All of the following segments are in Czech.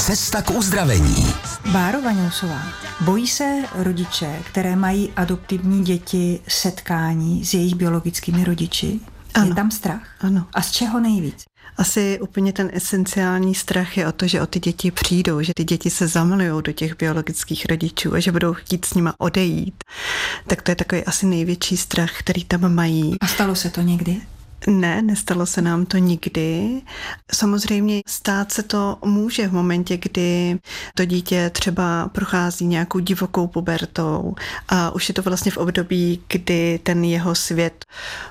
Cesta k uzdravení. Báro Vaňousová, bojí se rodiče, které mají adoptivní děti, setkání s jejich biologickými rodiči? Ano. Je tam strach? Ano. A z čeho nejvíc? Asi úplně ten esenciální strach je o to, že o ty děti přijdou, že ty děti se zamilujou do těch biologických rodičů a že budou chtít s nima odejít. Tak to je takový asi největší strach, který tam mají. A stalo se to někdy? Ne, nestalo se nám to nikdy. Samozřejmě stát se to může v momentě, kdy to dítě třeba prochází nějakou divokou pubertou a už je to vlastně v období, kdy ten jeho svět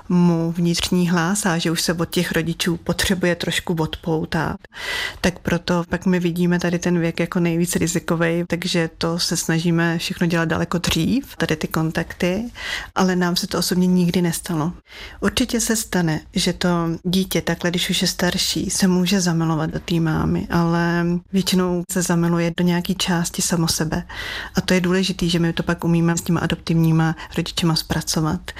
mu vnitřní hlásá, že už se od těch rodičů potřebuje trošku odpoutat. Tak proto pak my vidíme tady ten věk jako nejvíc rizikový, takže to se snažíme všechno dělat daleko dřív, tady ty kontakty, ale nám se to osobně nikdy nestalo. Určitě se stane, že to dítě takhle, když už je starší, se může zamilovat do té mámy, ale většinou se zamiluje do nějaké části samo sebe. A to je důležité, že my to pak umíme s těma adoptivníma rodičema zpracovat.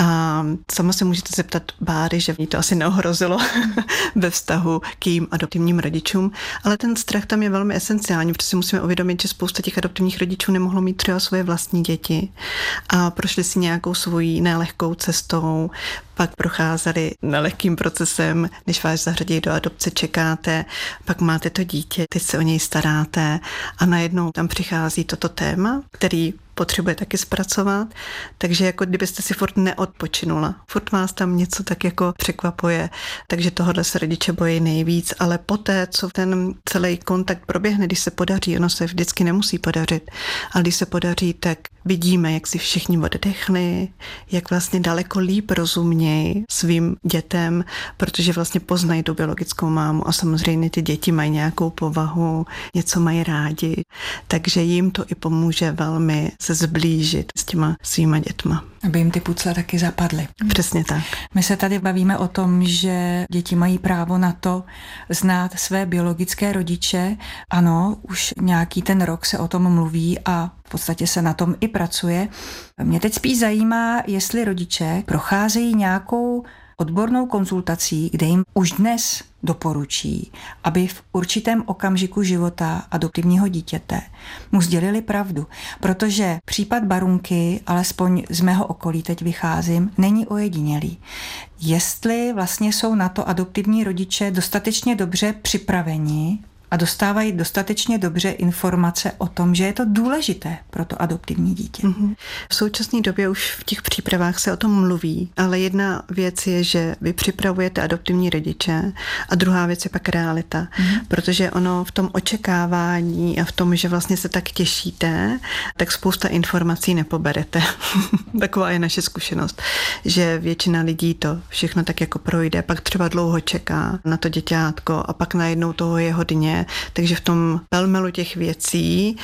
A sama se můžete zeptat Báry, že jí to asi neohrozilo ve vztahu k jejím adoptivním rodičům, ale ten strach tam je velmi esenciální, protože si musíme uvědomit, že spousta těch adoptivních rodičů nemohlo mít třeba svoje vlastní děti a prošli si nějakou svojí nelehkou cestou, pak procházeli nelehkým procesem, než vás zařadí do adopce, čekáte, pak máte to dítě, teď se o něj staráte a najednou tam přichází toto téma, který potřebuje taky zpracovat, takže jako kdybyste si furt neodpočinula. Furt vás tam něco tak jako překvapuje, takže tohohle se rodiče bojí nejvíc, ale poté, co ten celý kontakt proběhne, když se podaří, ono se vždycky nemusí podařit, ale když se podaří, tak vidíme, jak si všichni oddechli, jak vlastně daleko líp rozumějí svým dětem, protože vlastně poznají tu biologickou mámu a samozřejmě ty děti mají nějakou povahu, něco mají rádi, takže jim to i pomůže velmi se zblížit s těma svýma dětma. Aby jim ty pucle taky zapadly. Přesně tak. My se tady bavíme o tom, že děti mají právo na to znát své biologické rodiče. Ano, už nějaký ten rok se o tom mluví a v podstatě se na tom i pracuje. Mě teď spíš zajímá, jestli rodiče procházejí nějakou odbornou konzultací, kde jim už dnes doporučí, aby v určitém okamžiku života adoptivního dítěte mu sdělili pravdu. Protože případ Barunky, alespoň z mého okolí teď vycházím, není ojedinělý. Jestli vlastně jsou na to adoptivní rodiče dostatečně dobře připraveni a dostávají dostatečně dobře informace o tom, že je to důležité pro to adoptivní dítě. V současné době už v těch přípravách se o tom mluví, ale jedna věc je, že vy připravujete adoptivní rodiče a druhá věc je pak realita, protože ono v tom očekávání a v tom, že vlastně se tak těšíte, tak spousta informací nepoberete. Taková je naše zkušenost, že většina lidí to všechno tak jako projde, pak třeba dlouho čeká na to děťátko a pak najednou toho je hodně. Takže v tom pelmelu těch věcí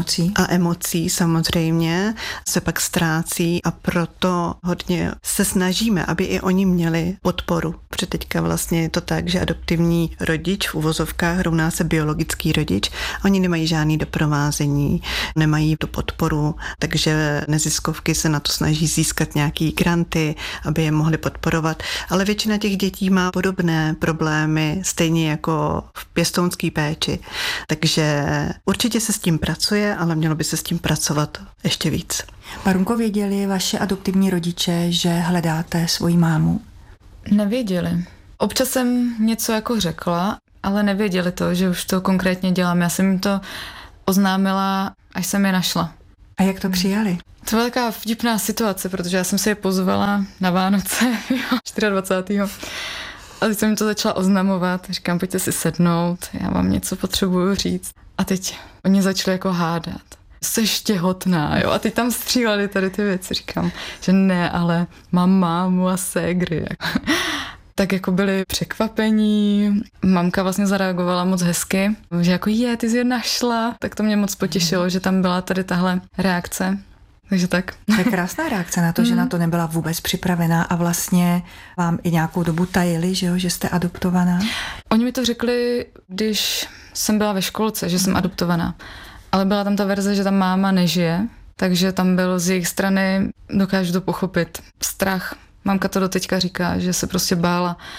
a emocí samozřejmě se pak ztrácí a proto hodně se snažíme, aby i oni měli podporu. Protože teďka vlastně je to tak, že adoptivní rodič v uvozovkách rovná se biologický rodič. Oni nemají žádný doprovázení, nemají tu podporu, takže neziskovky se na to snaží získat nějaký granty, aby je mohli podporovat. Ale většina těch dětí má podobné problémy, stejně jako v pěstounské péči. Takže určitě se s tím pracuje, ale mělo by se s tím pracovat ještě víc. Barunko, věděli vaše adoptivní rodiče, že hledáte svoji mámu? Nevěděli. Občas jsem něco jako řekla, ale nevěděli to, že už to konkrétně dělám. Já jsem jim to oznámila, až jsem je našla. A jak to přijali? To byla taková vtipná situace, protože já jsem se je pozvala na Vánoce 24. A teď jsem jim to začala oznamovat. Říkám, pojďte si sednout, já vám něco potřebuju říct. A teď oni začali jako hádat. Jsi těhotná, jo? A teď tam stříleli tady ty věci. Říkám, že ne, ale mám mámu a ségry. Tak jako byli překvapení. Mamka vlastně zareagovala moc hezky, že jako ty jsi je našla. Tak to mě moc potěšilo, že tam byla tady tahle reakce. Takže tak. To je krásná reakce na to, že na to nebyla vůbec připravená a vlastně vám i nějakou dobu tajili, že jo, že jste adoptovaná. Oni mi to řekli, když jsem byla ve školce, že jsem adoptovaná. Ale byla tam ta verze, že ta máma nežije, takže tam byl z jejich strany, dokážu to pochopit, strach. Mamka to doteďka říká, že se prostě bála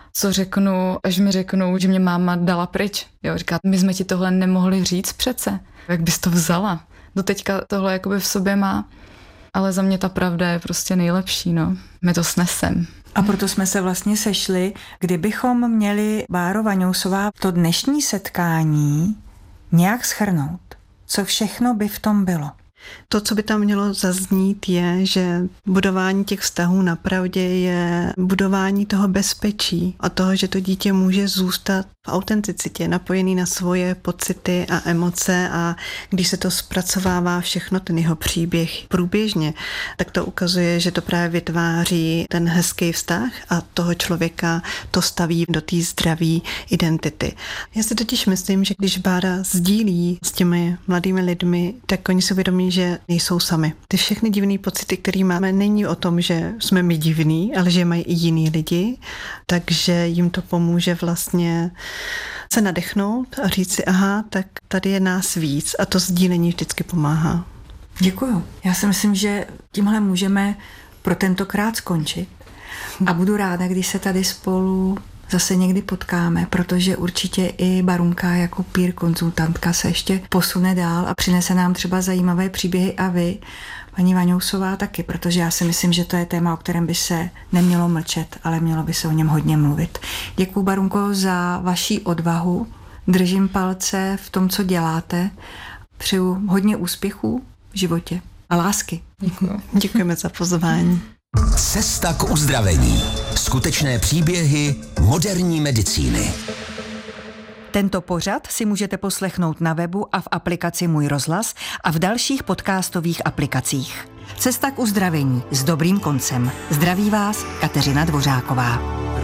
co řeknu, až mi řeknou, že mě máma dala pryč. Jo, říká, my jsme ti tohle nemohli říct přece. Jak bys to vzala? Doteďka tohle jakoby v sobě má. Ale za mě ta pravda je prostě nejlepší, no. My to snesem. A proto jsme se vlastně sešli, kdybychom měli, Báro Vaňousová, to dnešní setkání nějak shrnout. Co všechno by v tom bylo? To, co by tam mělo zaznít, je, že budování těch vztahů na pravdě je budování toho bezpečí a toho, že to dítě může zůstat v autenticitě, napojený na svoje pocity a emoce, a když se to zpracovává všechno, ten jeho příběh průběžně, tak to ukazuje, že to právě vytváří ten hezký vztah a toho člověka to staví do té zdravé identity. Já si totiž myslím, že když Bára sdílí s těmi mladými lidmi, tak oni si uvědomí, že nejsou sami. Ty všechny divné pocity, které máme, není o tom, že jsme my divní, ale že mají i jiný lidi, takže jim to pomůže vlastně se nadechnout a říct si, aha, tak tady je nás víc, a to sdílení vždycky pomáhá. Děkuju. Já si myslím, že tímhle můžeme pro tentokrát skončit a budu ráda, když se tady spolu zase někdy potkáme, protože určitě i Barunka jako peer konzultantka se ještě posune dál a přinese nám třeba zajímavé příběhy, a vy, paní Vaňousová, taky, protože já si myslím, že to je téma, o kterém by se nemělo mlčet, ale mělo by se o něm hodně mluvit. Děkuju, Barunko, za vaši odvahu. Držím palce v tom, co děláte. Přeju hodně úspěchů v životě a lásky. Děkuju. Děkujeme za pozvání. Cesta k uzdravení. Skutečné příběhy moderní medicíny. Tento pořad si můžete poslechnout na webu a v aplikaci Můj rozhlas a v dalších podcastových aplikacích. Cesta k uzdravení s dobrým koncem. Zdraví vás Kateřina Dvořáková.